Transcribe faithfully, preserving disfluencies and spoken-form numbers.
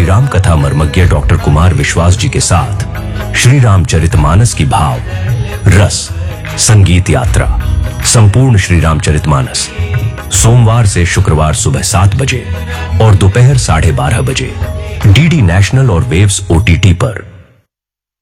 राम कथा मर्मज्ञ डॉक्टर कुमार विश्वास जी के साथ श्री रामचरितमानस की भाव, रस, संगीत यात्रा, संपूर्ण श्री रामचरितमानस सोमवार से शुक्रवार सुबह सात बजे और दोपहर साढ़े बारह बजे डीडी नेशनल और वेव्स ओटीटी पर।